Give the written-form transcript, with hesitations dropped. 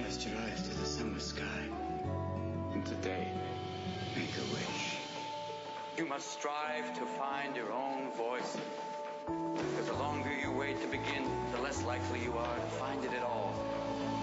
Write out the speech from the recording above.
Cast your eyes to the summer sky, and today, make a wish. You must strive to find your own voice. Because the longer you wait to begin, the less likely you are to find it at all.